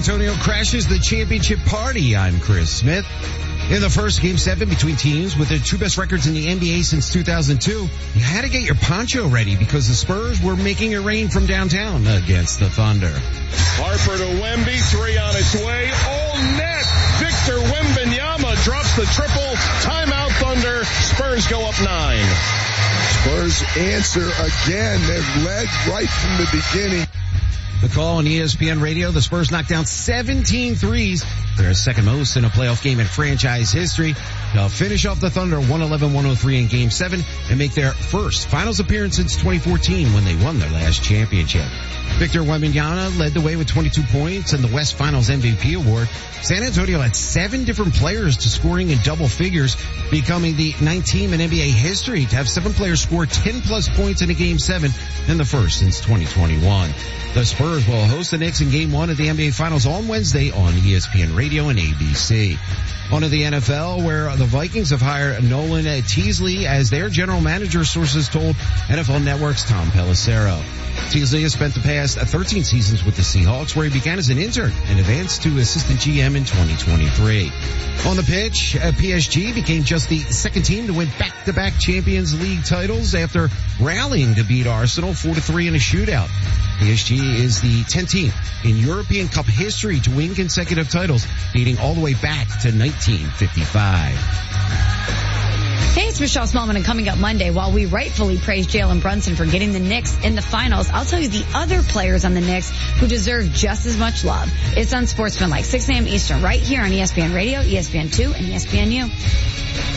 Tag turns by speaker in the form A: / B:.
A: Antonio crashes the championship party. I'm Chris Smith. In the first Game 7 between teams with the two best records in the NBA since 2002, you had to get your poncho ready because the Spurs were making it rain from downtown against the Thunder.
B: Harper to Wemby, three on its way. All net. Victor Wembanyama drops the triple. Timeout Thunder. Spurs go up 9.
C: Spurs answer again. They've led right from the beginning.
A: The call on ESPN Radio, the Spurs knocked down 17 threes. Their second most in a playoff game in franchise history. They'll finish off the Thunder 111-103 in Game 7 and make their first finals appearance since 2014 when they won their last championship. Victor Wembanyama led the way with 22 points and the West Finals MVP award. San Antonio had 7 different players to scoring in double figures, becoming the 9th team in NBA history to have 7 players score 10-plus points in a Game 7 and the first since 2021. The Spurs will host the Knicks in Game 1 of the NBA Finals on Wednesday on ESPN Radio and ABC. On to the NFL, where the Vikings have hired Nolan Teasley as their general manager, sources told NFL Network's Tom Pelissero. Teasley has spent the past 13 seasons with the Seahawks, where he began as an intern and advanced to assistant GM in 2023. On the pitch, PSG became just the second team to win back-to-back Champions League titles after rallying to beat Arsenal 4-3 in a shootout. PSG is the 10th team in European Cup history to win consecutive titles, dating all the way back to 1955.
D: Hey, it's Michelle Smallman, and coming up Monday, while we rightfully praise Jalen Brunson for getting the Knicks in the finals, I'll tell you the other players on the Knicks who deserve just as much love. It's Unsportsmanlike, 6 a.m. Eastern, right here on ESPN Radio, ESPN2, and ESPNU.